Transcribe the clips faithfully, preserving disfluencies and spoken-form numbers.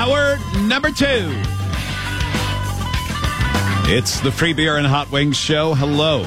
Hour number two. It's the Free Beer and Hot Wings show. Hello.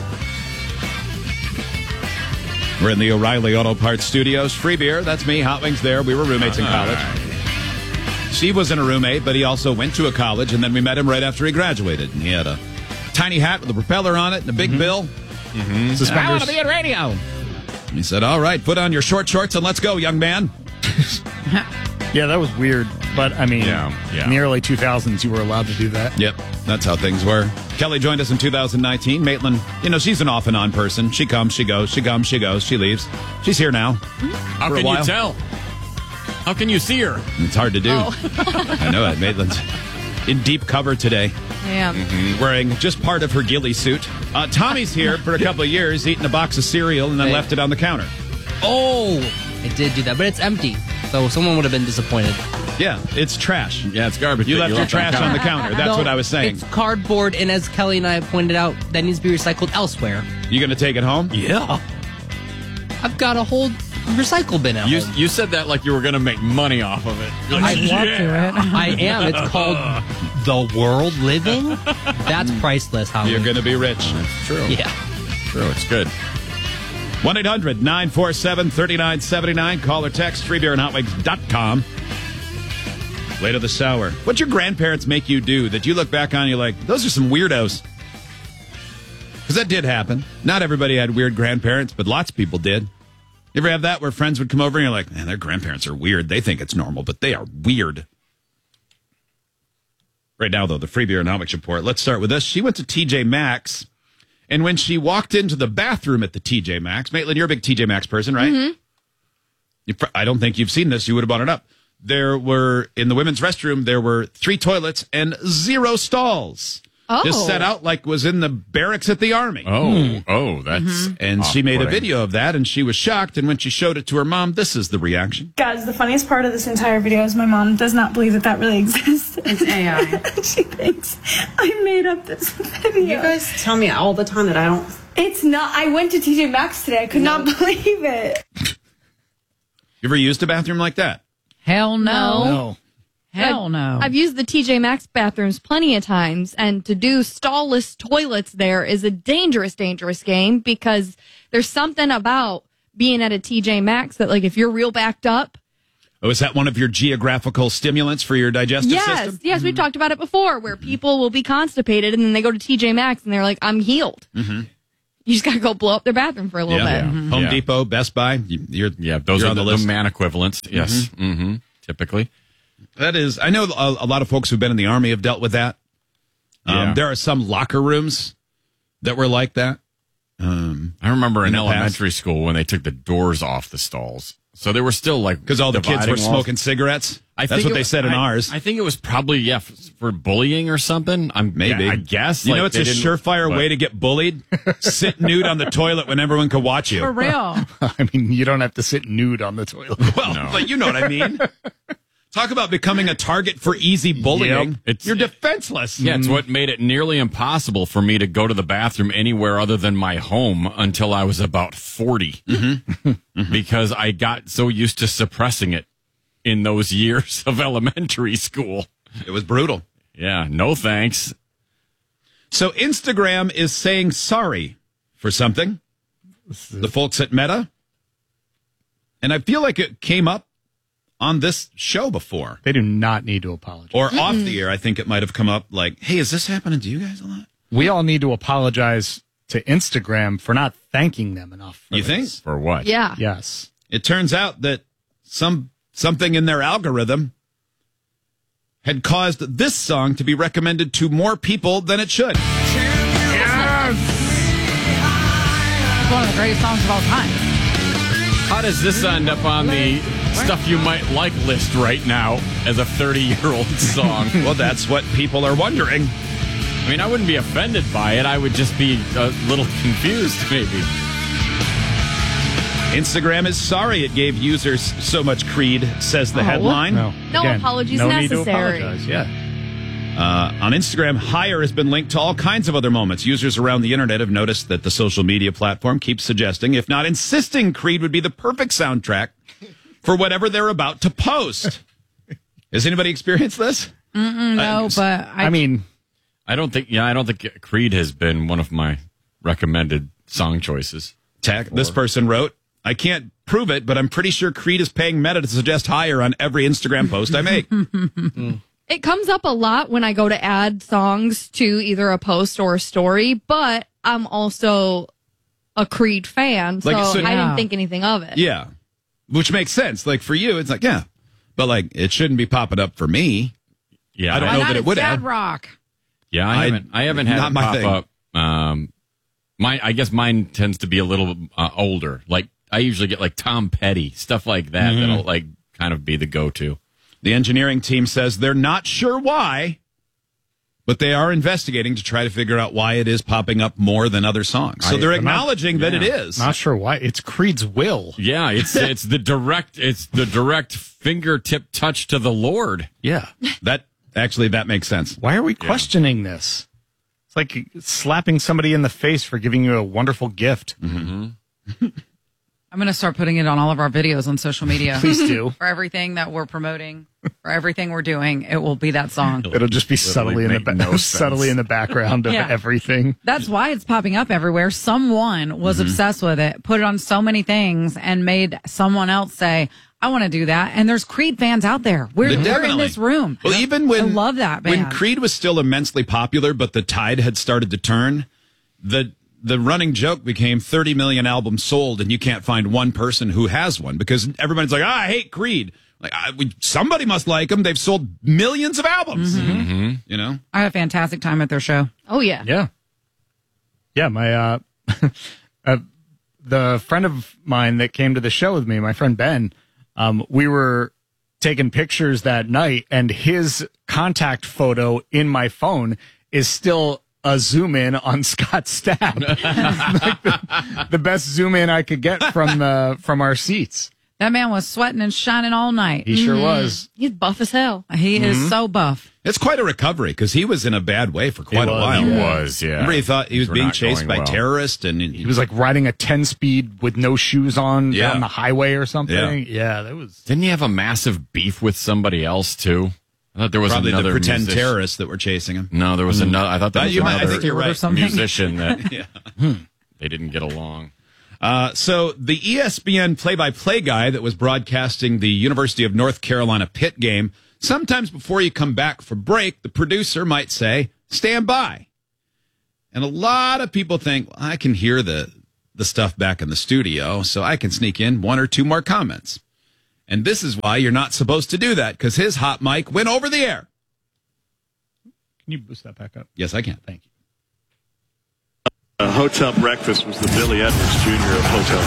We're in the O'Reilly Auto Parts studios. Free Beer, that's me. Hot Wings there. We were roommates in college. Steve wasn't a roommate, but he also went to a college, and then we met him right after he graduated. And he had a tiny hat with a propeller on it and a big mm-hmm. bill. Mm-hmm. I want to be on radio. And he said, all right, put on your short shorts and let's go, young man. Yeah, that was weird. But, I mean, yeah, yeah. in the early two thousands, you were allowed to do that. Yep, that's how things were. Kelly joined us in two thousand nineteen. Maitland, you know, she's an off and on person. She comes, she goes, she comes, she goes, she leaves. She's here now. How can you tell? How can you see her? It's hard to do. Oh. I know it. Maitland's in deep cover today. I am. Mm-hmm. Wearing just part of her ghillie suit. Uh, Tommy's here for a couple of years, eating a box of cereal and then Wait. left it on the counter. Oh, I did do that, but it's empty. So someone would have been disappointed. Yeah, it's trash. Yeah, it's garbage. You left your trash on the counter. That's No, what I was saying. It's cardboard, and as Kelly and I pointed out, that needs to be recycled elsewhere. You going to take it home? Yeah. I've got a whole recycle bin at You, home. you said that like you were going to make money off of it. You're I like, walked yeah. through it. I am. It's called The World Living. That's priceless, Howard. You're going to be rich. That's true. Yeah. True, it's good. one eight hundred nine four seven three nine seven nine. Call or text free beer and hot wings dot com. Later this hour. What'd your grandparents make you do that you look back on and you're like, those are some weirdos? Because that did happen. Not everybody had weird grandparents, but lots of people did. You ever have that where friends would come over and you're like, man, their grandparents are weird. They think it's normal, but they are weird. Right now, though, the Free Beer and Hot Wings report. Let's start with this. She went to T J Maxx, and when she walked into the bathroom at the T J Maxx, Maitland, you're a big T J Maxx person, right? Mm-hmm. You, I don't think you've seen this. You would have brought it up. There were, in the women's restroom, there were three toilets and zero stalls. Oh. Just set out like was in the barracks at the Army. Oh, oh, that's... Mm-hmm. And she made a video of that, and she was shocked. And when she showed it to her mom, this is the reaction. Guys, the funniest part of this entire video is my mom does not believe that that really exists. It's A I. She thinks I made up this video. You guys tell me all the time that I don't... It's not. I went to T J Maxx today. I could No. not believe it. You ever used a bathroom like that? Hell no. No. Hell no. I've used the T J Maxx bathrooms plenty of times, and to do stallless toilets there is a dangerous, dangerous game because there's something about being at a T J Maxx that, like, if you're real backed up. Oh, is that one of your geographical stimulants for your digestive Yes, system? yes, mm-hmm. We've talked about it before, where people will be constipated and then they go to T J Maxx and they're like, I'm healed. Mm-hmm. You just got to go blow up their bathroom for a little yeah, bit. Yeah. Mm-hmm. Home Yeah. Depot, Best Buy. You, you're, Yeah, those you're are on the, the list. the man equivalents. Yes, Mm-hmm. mm-hmm. Typically. That is, I know a, a lot of folks who've been in the Army have dealt with that. Um, Yeah. There are some locker rooms that were like that. Um, I remember in, in the elementary past. school when they took the doors off the stalls. So they were still like... Because all the kids were dividing walls. smoking cigarettes. I That's think what it they was- said in I, ours. I think it was probably, yeah, f- for bullying or something. I'm Maybe. I guess. You like, know, it's they a didn't- surefire but- way to get bullied. Sit nude on the toilet when everyone could watch you. For real. I mean, you don't have to sit nude on the toilet. Well, No. but you know what I mean. Talk about becoming a target for easy bullying. Yep. It's- You're defenseless. Yeah, it's what made it nearly impossible for me to go to the bathroom anywhere other than my home until I was about forty. Mm-hmm. Because I got so used to suppressing it in those years of elementary school. It was brutal. Yeah, no thanks. So Instagram is saying sorry for something. The folks at Meta. And I feel like it came up on this show before. They do not need to apologize. Or off the air, I think it might have come up like, hey, is this happening to you guys a lot? We all need to apologize to Instagram for not thanking them enough. for You think? this. For what? Yeah. Yes. It turns out that some something in their algorithm had caused this song to be recommended to more people than it should. It's one of the greatest songs of all time. How does this end up on the stuff you might like list right now as a thirty-year-old song? Well, that's what people are wondering. I mean, I wouldn't be offended by it. I would just be a little confused, maybe. Instagram is sorry it gave users so much creed, says the Oh. headline. No. No Again, apologies no need to necessary. apologize. Yeah. Uh, on Instagram, higher has been linked to all kinds of other moments. Users around the internet have noticed that the social media platform keeps suggesting, if not insisting, Creed would be the perfect soundtrack for whatever they're about to post. Has anybody experienced this? Mm-mm, no, Uh, but I, I mean, I don't think. Yeah, I don't think Creed has been one of my recommended song choices. Tech, this person wrote, I can't prove it, but I'm pretty sure Creed is paying Meta to suggest higher on every Instagram post I make. It comes up a lot when I go to add songs to either a post or a story, but I'm also a Creed fan, so, Like, so- I Yeah. didn't think anything of it. Yeah. Which makes sense. Like for you, it's like, yeah. But like, it shouldn't be popping up for me. Yeah, I don't why know not? that it It's would Dad have. Rock. Yeah, I I- haven't. I haven't had not it my pop thing. up. Um, my, I guess mine tends to be a little uh, older. Like I usually get like Tom Petty stuff like that. Mm-hmm. That'll like kind of be the go-to. The engineering team says they're not sure why, but they are investigating to try to figure out why it is popping up more than other songs. So I- they're I'm not- acknowledging that it yeah. is. not sure why. It's Creed's will. Yeah, it's it's the direct it's the direct fingertip touch to the Lord. Yeah. That actually that makes sense. Why are we questioning this? It's like slapping somebody in the face for giving you a wonderful gift. I'm going to start putting it on all of our videos on social media. Please do. For everything that we're promoting, for everything we're doing, it will be that song. It'll just be subtly in the make ba- no subtly sense. in the background of Yeah. everything. That's why it's popping up everywhere. Someone was Mm-hmm. obsessed with it, put it on so many things, and made someone else say, I want to do that. And there's Creed fans out there. We're, we're in Definitely. this room. Well, even when I love that band. when Creed was still immensely popular, but the tide had started to turn, the the running joke became thirty million albums sold, and you can't find one person who has one because everybody's like, ah, I hate Creed. Like, I, we, somebody must like them. They've sold millions of albums. Mm-hmm. You know, I had a fantastic time at their show. Oh, yeah. Yeah. Yeah, my uh, uh the friend of mine that came to the show with me, my friend Ben, um, we were taking pictures that night, and his contact photo in my phone is still a zoom in on Scott Stapp. Like the, the best zoom in I could get from the from our seats. That man was sweating and shining all night. He sure was. He's buff as hell. He is so buff. it's quite a recovery because he was in a bad way for quite a was, while. he was, yeah. Remember, he thought he was Things were being not chased going by well. terrorists, and He was like riding a ten speed with no shoes on Yeah. down the highway or something. Yeah. Yeah, that was. Didn't he have a massive beef with somebody else too? I thought there was probably another the pretend musician- terrorists that were chasing him. No, there was another. I thought there Uh, was you might- I another think you're right. Or something. musician that Yeah. they didn't get along. Uh, so the E S P N play-by-play guy that was broadcasting the University of North Carolina Pitt game, sometimes before you come back for break, the producer might say, stand by. And a lot of people think, well, I can hear the, the stuff back in the studio, so I can sneak in one or two more comments. And this is why you're not supposed to do that, because his hot mic went over the air. Can you boost that back up? Yes, I can. Thank you. Uh, Hotel Breakfast was the Billy Edwards Junior of Hotel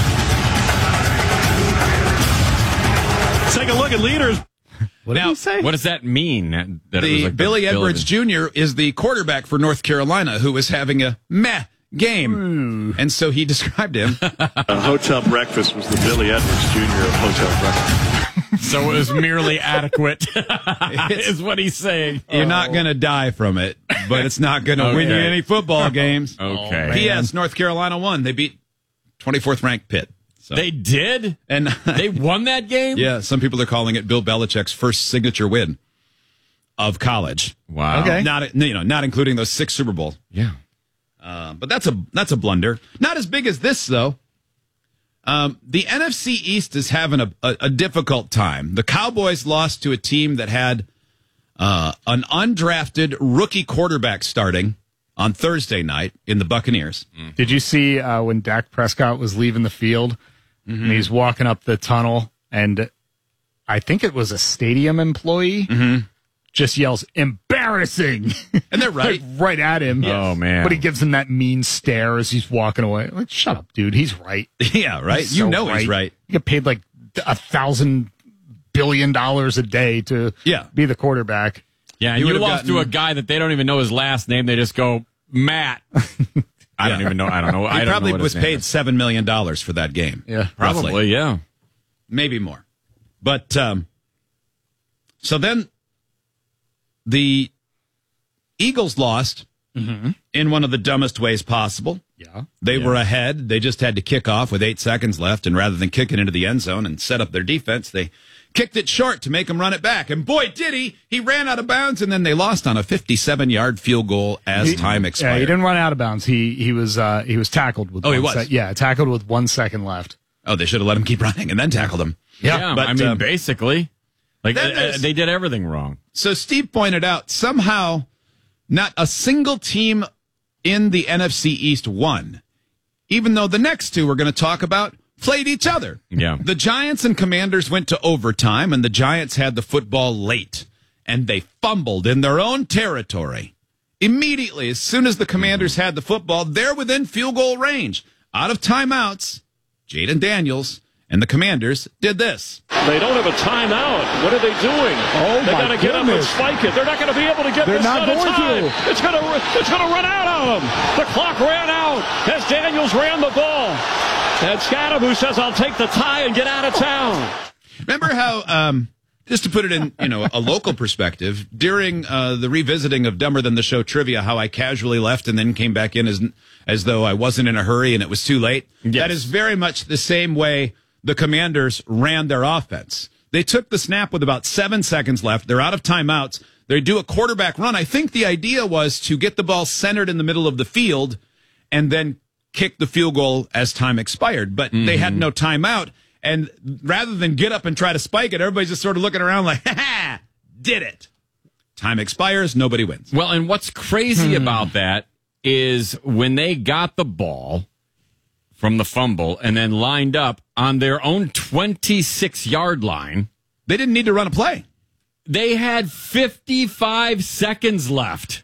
Breakfast. Take a look at leaders. What Now- did he say? What does that mean? That it was The like Billy the Edwards Bill- Junior is the quarterback for North Carolina who was having a meh game. And so he described him. Uh, Hotel Breakfast was the Billy Edwards Junior of Hotel Breakfast. So it was merely adequate, is what he's saying. You're not going to die from it, but it's not going to win you Okay. any football games. Okay. P S. North Carolina won. They beat twenty-fourth ranked Pitt. So. They did? and They won that game? yeah, some people are calling it Bill Belichick's first signature win of college. Wow. Okay. Not you know, not including those six Super Bowls. Yeah. Uh, but that's a that's a blunder. Not as big as this though. Um, the N F C East is having a, a, a difficult time. The Cowboys lost to a team that had uh, an undrafted rookie quarterback starting on Thursday night in the Buccaneers. Did you see uh, when Dak Prescott was leaving the field and he's walking up the tunnel, and I think it was a stadium employee just yells embarrassing, And they're right. like, right at him. Oh, man. But he gives him that mean stare as he's walking away. Like, shut up, dude. He's right. yeah, right. He's you so know he's right. You get paid like a thousand billion dollars a day to Yeah. be the quarterback. Yeah, and You you, would've lost to a gotten- guy that they don't even know his last name. They just go, Matt. I don't Yeah. even know. I don't know. I He don't probably know what was his name paid is. seven million dollars for that game. Yeah. roughly. Probably, yeah. Maybe more. But um, so then the Eagles lost in one of the dumbest ways possible. Yeah. They were ahead. They just had to kick off with eight seconds left. And rather than kick it into the end zone and set up their defense, they kicked it short to make him run it back. And boy, did he. He ran out of bounds, and then they lost on a fifty-seven-yard field goal as He- time expired. Yeah, he didn't run out of bounds. He he was uh, he was tackled with. Oh, he one was? sec- yeah, tackled with one second left. Oh, they should have let him keep running and then tackled him. Yeah, but, I mean, um, basically, like then uh, there's- they did everything wrong. So Steve pointed out somehow not a single team in the N F C East won, even though the next two we're going to talk about played each other. Yeah. The Giants and Commanders went to overtime, and the Giants had the football late, and they fumbled in their own territory. Immediately, as soon as the Commanders had the football, they're within field goal range. Out of timeouts, Jaden Daniels and the Commanders did this. They don't have a timeout. What are they doing? Oh, they my got to get up and goodness. spike it. They're not going to be able to get They're this not done in going time. to. It's going to it's going to run out on them. The clock ran out as Daniels ran the ball. And Scadaboo says, "I'll take the tie and get out of town." Remember how, um, just to put it in, you know, a local perspective, during uh, the revisiting of Dumber Than the Show trivia, how I casually left and then came back in as as though I wasn't in a hurry and it was too late. Yes. That is very much the same way the Commanders ran their offense. They took the snap with about seven seconds left. They're out of timeouts. They do a quarterback run. I think the idea was to get the ball centered in the middle of the field and then kick the field goal as time expired. But they had no timeout. And rather than get up and try to spike it, everybody's just sort of looking around like, ha ha, did it. Time expires, nobody wins. Well, and what's crazy about that is when they got the ball from the fumble and then lined up on their own twenty-six-yard line, They didn't need to run a play. they had fifty-five seconds left.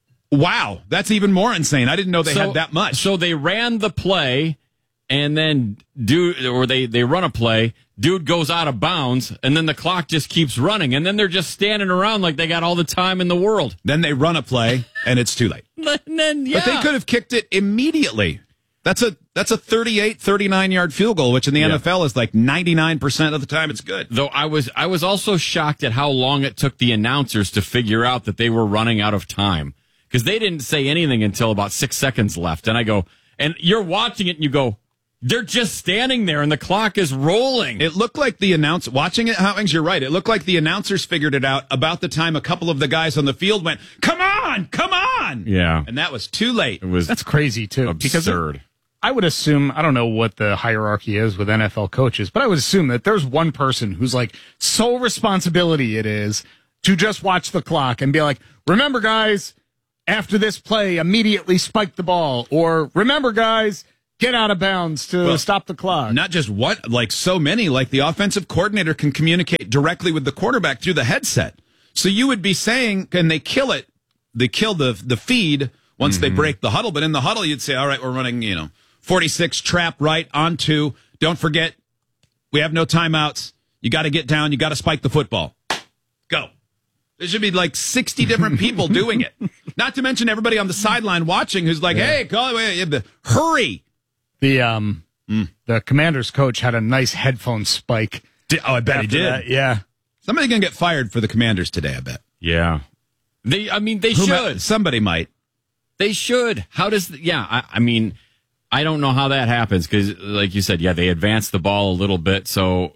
Wow, that's even more insane. I didn't know they So- had that much. So they ran the play, and then dude, or they they run a play. Dude goes out of bounds, and then the clock just keeps running, and then they're just standing around like they got all the time in the world. Then they run a play, and it's too late. And then, yeah. But they could have kicked it immediately. That's a that's a thirty-eight, thirty-nine-yard field goal, which in the Yeah. N F L is like ninety-nine percent of the time it's good. Though I was I was also shocked at how long it took the announcers to figure out that they were running out of time, because they didn't say anything until about six seconds left. And I go, and you're watching it and you go, they're just standing there and the clock is rolling. It looked like the announce watching it, Howings, you're right. It looked like the announcers figured it out about the time a couple of the guys on the field went, come on, come on. Yeah. And that was too late. It was That's crazy too. Because absurd. I would assume, I don't know what the hierarchy is with N F L coaches, but I would assume that there's one person whose like sole responsibility it is to just watch the clock and be like, remember guys, after this play, immediately spike the ball, or remember guys, get out of bounds to Well, stop the clock. Not just what, like so many, like the offensive coordinator can communicate directly with the quarterback through the headset. So you would be saying, and they kill it, they kill the the feed once Mm-hmm. they break the huddle. But in the huddle, you'd say, all right, we're running, you know, forty-six trap right on two. Don't forget, we have no timeouts. You got to get down. You got to spike the football. Go. There should be like sixty different people doing it. Not to mention everybody on the sideline watching who's like, hey, call, wait, hurry. The um the Commanders coach had a nice headphone spike. Did, oh, I bet he after did. that. Yeah. Somebody gonna get fired for the Commanders today, I bet. Yeah. They, I mean, they Who ma- should. Somebody might. They should. How does, the, yeah, I, I mean, I don't know how that happens because, like you said, yeah, they advanced the ball a little bit. So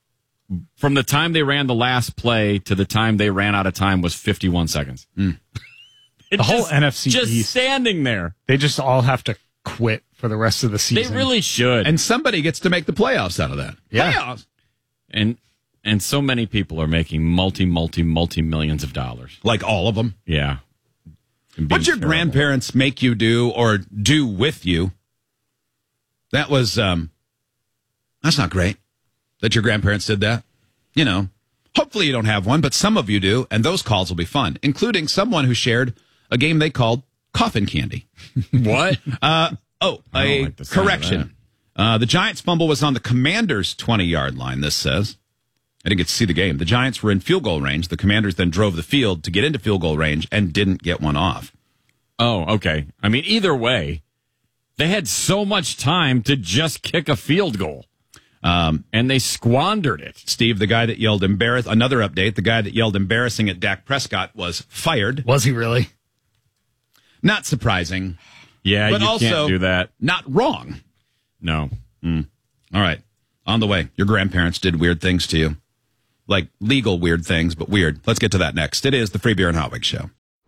from the time they ran the last play to the time they ran out of time was fifty-one seconds. Mm. The whole N F C just East. standing there. They just all have to quit for the rest of the They season. really should. And somebody gets to make the playoffs out of that. Yeah. Playoffs. and and so many people are making multi, multi, multi millions of dollars. Like all of them. Yeah. And being What'd your terrible. grandparents make you do or do with you? That was, um, that's not great that your grandparents did that. You know, hopefully you don't have one, but some of you do, and those calls will be fun, including someone who shared a game they called Coffin Candy. What? Uh, oh, I don't a like the sound of correction. Uh, the Giants' fumble was on the Commanders' twenty-yard line, this says. I didn't get to see the game. The Giants were in field goal range. The Commanders then drove the field to get into field goal range and didn't get one off. Oh, okay. I mean, either way, they had so much time to just kick a field goal. Um, and they squandered it. Steve, the guy that yelled embarrass, another update, the guy that yelled embarrassing at Dak Prescott was fired. Was he really? Not surprising. Yeah, but you also can't do that. Not wrong. No. Mm. All right. On the way. Your grandparents did weird things to you. like legal weird things, but weird. Let's get to that next. It is the Free Beer and Hot Wings Show.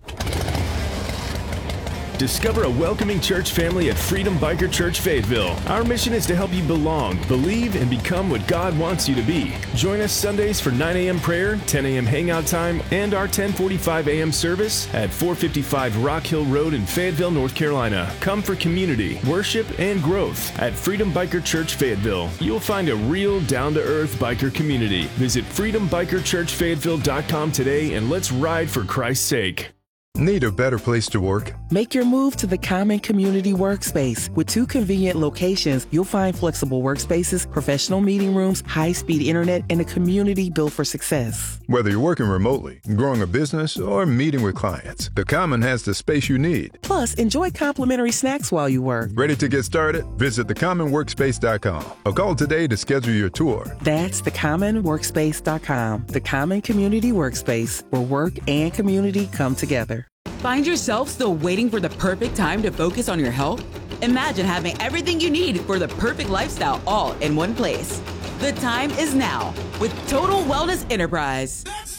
Discover a welcoming church family at Freedom Biker Church Fayetteville. Our mission is to help you belong, believe, and become what God wants you to be. Join us Sundays for nine a.m. prayer, ten a.m. hangout time, and our ten forty-five a.m. service at four fifty-five Rock Hill Road in Fayetteville, North Carolina. Come for community, worship, and growth at Freedom Biker Church Fayetteville. You'll find a real down-to-earth biker community. Visit freedom biker church fayetteville dot com today and let's ride for Christ's sake. Need a better place to work? Make your move to the Common Community Workspace. With two convenient locations, you'll find flexible workspaces, professional meeting rooms, high-speed internet, and a community built for success. Whether you're working remotely, growing a business, or meeting with clients, the Common has the space you need. Plus, enjoy complimentary snacks while you work. Ready to get started? Visit the common workspace dot com or call today to schedule your tour. That's the common workspace dot com. The Common Community Workspace, where work and community come together. Find yourself still waiting for the perfect time to focus on your health? Imagine having everything you need for the perfect lifestyle all in one place. The time is now with Total Wellness Enterprise.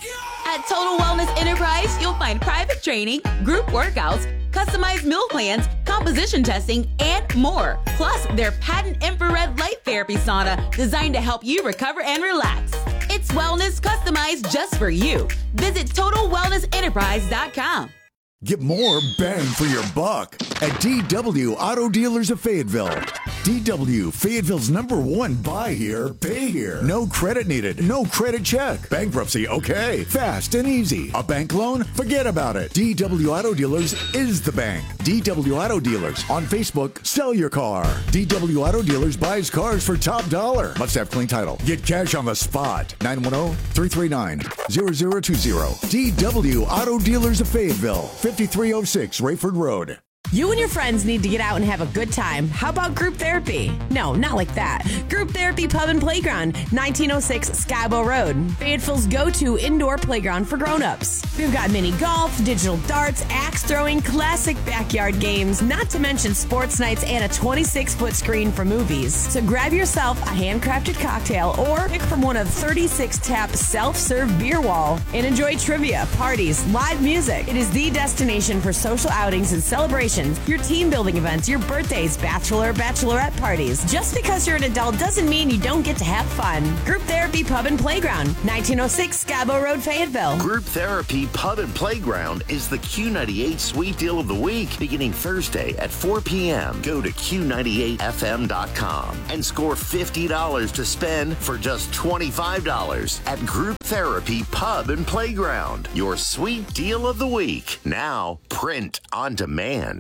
At Total Wellness Enterprise, you'll find private training, group workouts, customized meal plans, composition testing, and more. Plus, their patent infrared light therapy sauna designed to help you recover and relax. It's wellness customized just for you. Visit total wellness enterprise dot com. Get more bang for your buck at D W Auto Dealers of Fayetteville. D W, Fayetteville's number one buy here, pay here. No credit needed, no credit check. Bankruptcy, okay. Fast and easy. A bank loan? Forget about it. D W Auto Dealers is the bank. D W Auto Dealers. On Facebook, sell your car. D W Auto Dealers buys cars for top dollar. Must have clean title. Get cash on the spot. nine one zero, three three nine, zero zero two zero. D W Auto Dealers of Fayetteville. fifty-three oh six Rayford Road. You and your friends need to get out and have a good time. How about group therapy? No, not like that. Group Therapy Pub and Playground, nineteen oh six Skybo Road. Fayetteville's go-to indoor playground for grown-ups. We've got mini golf, digital darts, axe throwing, classic backyard games, not to mention sports nights and a twenty-six foot screen for movies. So grab yourself a handcrafted cocktail or pick from one of thirty-six tap self-serve beer wall and enjoy trivia, parties, live music. It is the destination for social outings and celebrations, your team building events, your birthdays, bachelor, bachelorette parties. Just because you're an adult doesn't mean you don't get to have fun. Group Therapy Pub and Playground, nineteen oh six Scabo Road, Fayetteville. Group Therapy Pub and Playground is the Q ninety-eight Sweet Deal of the Week, beginning Thursday at four p.m. Go to Q ninety-eight F M dot com and score fifty dollars to spend for just twenty-five dollars at Group Therapy Pub and Playground. Your Sweet Deal of the Week, now print on demand.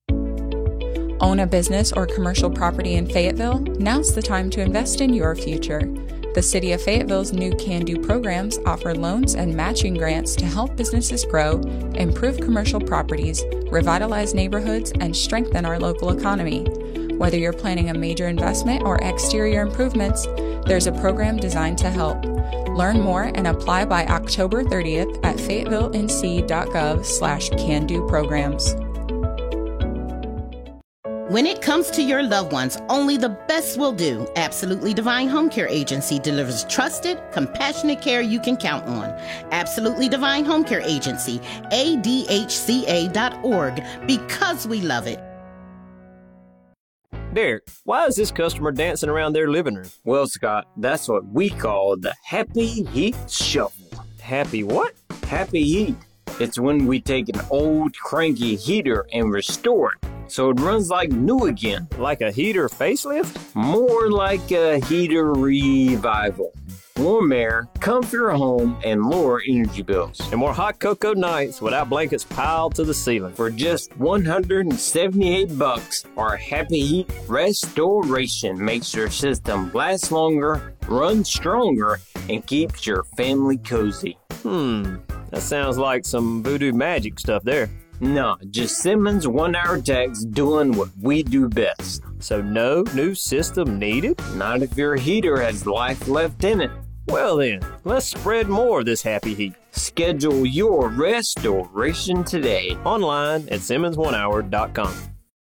Own a business or commercial property in Fayetteville? Now's the time to invest in your future. The City of Fayetteville's new Can Do programs offer loans and matching grants to help businesses grow, improve commercial properties, revitalize neighborhoods, and strengthen our local economy. Whether you're planning a major investment or exterior improvements, there's a program designed to help. Learn more and apply by October thirtieth at fayetteville n c dot gov slash can do programs. When it comes to your loved ones, only the best will do. Absolutely Divine Home Care Agency delivers trusted, compassionate care you can count on. Absolutely Divine Home Care Agency, A D H C A dot org, because we love it. Derek, why is this customer dancing around their living room? Well, Scott, that's what we call the Happy Heat Shuffle. Happy what? Happy Heat. It's when we take an old cranky heater and restore it so it runs like new again. Like a heater facelift? More like a heater revival. Warm air, comfier home, and lower energy bills. And more hot cocoa nights without blankets piled to the ceiling. For just one hundred seventy-eight bucks, our Happy Heat Restoration makes your system last longer, run stronger, and keeps your family cozy. Hmm, that sounds like some voodoo magic stuff there. No, just Simmons one-hour techs doing what we do best. So no new system needed? Not if your heater has life left in it. Well then, let's spread more of this Happy Heat. Schedule your restoration today online at simmons one hour dot com.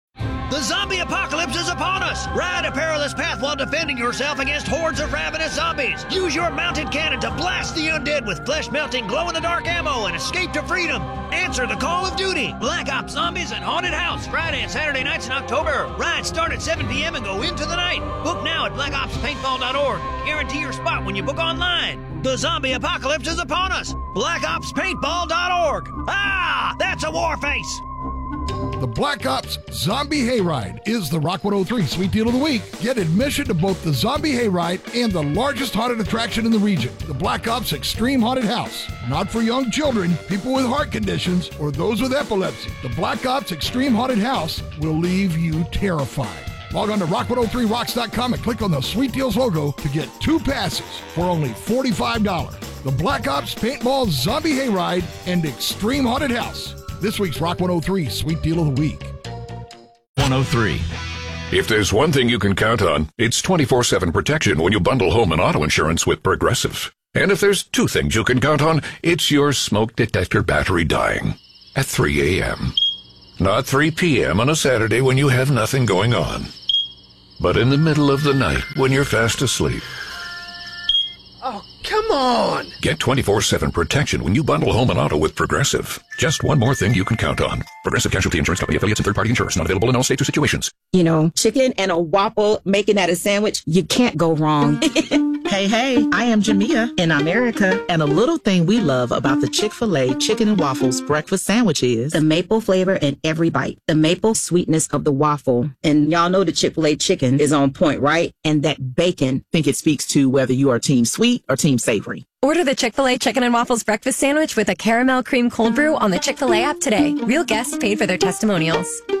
The zombie apocalypse is upon us! Ride a perilous path while defending yourself against hordes of ravenous zombies. Use your mounted cannon to blast the undead with flesh-melting, glow-in-the-dark ammo and escape to freedom. Answer the call of duty. Black Ops Zombies and Haunted House, Friday and Saturday nights in October. Rides start at seven p.m. and go into the night. Book now at black ops paintball dot org. Guarantee your spot when you book online. The zombie apocalypse is upon us. black ops paintball dot org. Ah, that's a war face. The Black Ops Zombie Hayride is the Rock one oh three Sweet Deal of the Week. Get admission to both the Zombie Hayride and the largest haunted attraction in the region, the Black Ops Extreme Haunted House. Not for young children, people with heart conditions, or those with epilepsy. The Black Ops Extreme Haunted House will leave you terrified. Log on to rock one oh three rocks dot com and click on the Sweet Deals logo to get two passes for only forty-five dollars. The Black Ops Paintball Zombie Hayride and Extreme Haunted House. This week's Rock one oh three Sweet Deal of the Week. one oh three. If there's one thing you can count on, it's twenty-four seven protection when you bundle home and auto insurance with Progressive. And if there's two things you can count on, it's your smoke detector battery dying at three a.m. Not three p.m. on a Saturday when you have nothing going on, but in the middle of the night when you're fast asleep. Oh, come on! Get twenty-four seven protection when you bundle home and auto with Progressive. Just one more thing you can count on. Progressive Casualty Insurance Company, affiliates, and third-party insurers. Not available in all states or situations. You know, chicken and a waffle, making that a sandwich, you can't go wrong. Hey, hey, I am Jamia in America, and a little thing we love about the Chick-fil-A Chicken and Waffles breakfast sandwich is the maple flavor in every bite, the maple sweetness of the waffle. And y'all know the Chick-fil-A chicken is on point, right? And that bacon. I think it speaks to whether you are team sweet or team savory. Order the Chick-fil-A Chicken and Waffles breakfast sandwich with a caramel cream cold brew on the Chick-fil-A app today. Real guests paid for their testimonials.